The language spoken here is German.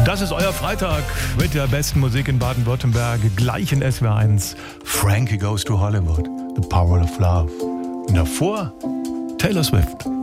Das ist euer Freitag mit der besten Musik in Baden-Württemberg, gleich in SWR1. Frankie Goes to Hollywood, The Power of Love. Und davor Taylor Swift.